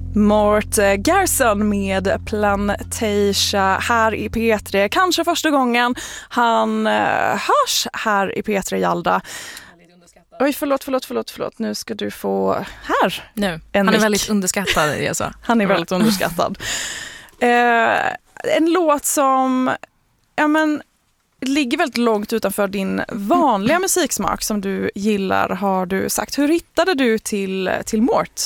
Mort Garson med Plantasia här i P3. Kanske första gången han hörs här i P3 Hjalda. Oj, förlåt. Nu ska du få här. Nu. Han är väldigt underskattad. Alltså. Han är väldigt underskattad. En låt som ligger väldigt långt utanför din vanliga musiksmak som du gillar, har du sagt. Hur hittade du till Mort?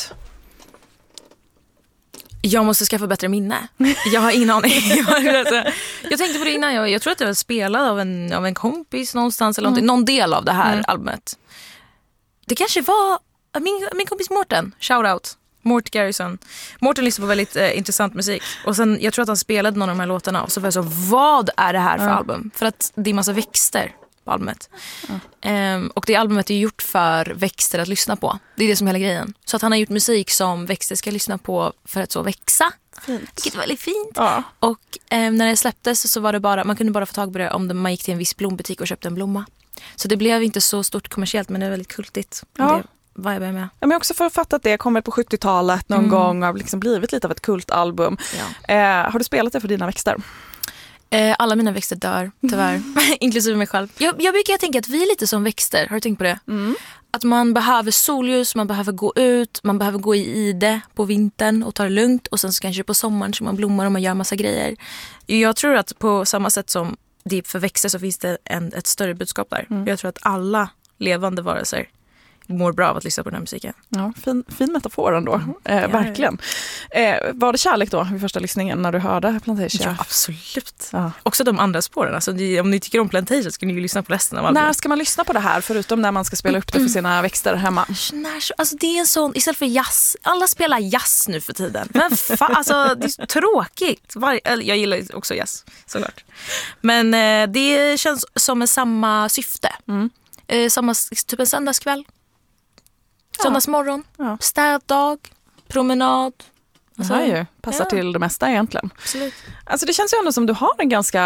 Jag måste skaffa bättre minne. Jag har ingen aning. Jag tänkte på det innan. Jag tror att det var spelad av en kompis någonstans eller någon del av det här albumet. Det kanske var min kompis Mårten. Shout out. Mort Garson. Mårten lyssnar på väldigt intressant musik. Och sen, jag tror att han spelade någon av de här låtarna. Och så var jag så, vad är det här för album? För att det är massa växter på albumet. Och det albumet är gjort för växter att lyssna på. Det är det som är hela grejen. Så att han har gjort musik som växter ska lyssna på för att så växa. Fint. Vilket är väldigt fint. Ja. Och när det släpptes så var det bara, man kunde bara få tag på det om man gick till en viss blombutik och köpte en blomma. Så det blev inte så stort kommersiellt, men det är väldigt kultigt. Ja. Det var jag med. Ja, men jag har också författat att det kommer på 70-talet någon gång och har liksom blivit lite av ett kultalbum. Ja. Har du spelat det för dina växter? Alla mina växter dör, tyvärr. Inklusive mig själv. Jag brukar tänka att vi är lite som växter. Har du tänkt på det? Att man behöver solljus, man behöver gå ut, man behöver gå i ide på vintern och ta det lugnt. Och sen så kanske på sommaren så man blommar och man gör massa grejer. Jag tror att på samma sätt som det är för växter så finns det ett större budskap där. Jag tror att alla levande varelser mår bra av att lyssna på den här musiken. Ja, fin metafor ändå. Verkligen. Var det kärlek då vid första lyssningen när du hörde Plantasia? Ja, absolut. Ja. Också de andra spåren. Alltså, om ni tycker om Plantasia ska ni ju lyssna på resten av albumet. När ska man lyssna på det här förutom när man ska spela upp det för sina växter hemma? Alltså, det är en sån, istället för jazz. Alla spelar jazz nu för tiden. Men alltså, det är tråkigt. Jag gillar också jazz, såklart. Men det känns som en samma syfte. Samma typ en söndagskväll. Söndagsmorgon, städdag, promenad. Alltså, passar till det mesta egentligen. Absolut. Alltså det känns ju ändå som du har en ganska